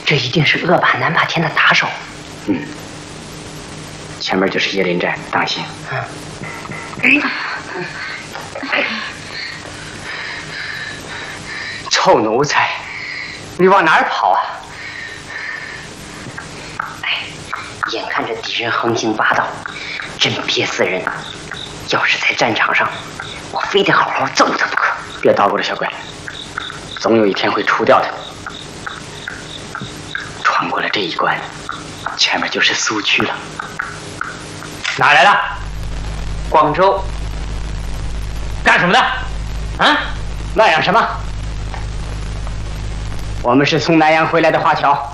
这一定是恶霸南霸天的打手。 嗯，前面就是椰林寨，当心。臭奴才，你往哪儿跑啊？ 眼看着敌人横行霸道，真憋死人。要是在战场上，我非得好好揍他不可。 别捣鼓了，小鬼，总有一天会除掉他。穿过了这一关，前面就是苏区了。哪儿来的？ 广州。 干什么的？啊？乱嚷什么？我们是从南阳回来的华侨。